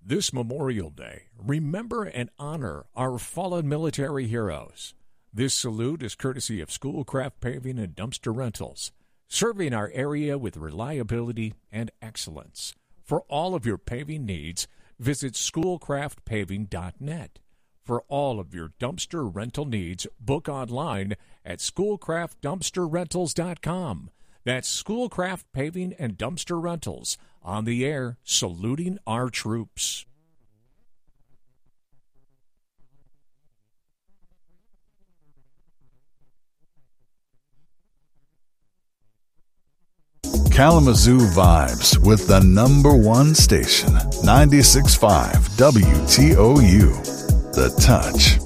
This Memorial Day, remember and honor our fallen military heroes. This salute is courtesy of Schoolcraft Paving and Dumpster Rentals, serving our area with reliability and excellence. For all of your paving needs, visit schoolcraftpaving.net. For all of your dumpster rental needs, book online at schoolcraftdumpsterrentals.com. That's Schoolcraft Paving and Dumpster Rentals, on the air, saluting our troops. Kalamazoo vibes with the #1 station, 96.5 WTOU. The Touch.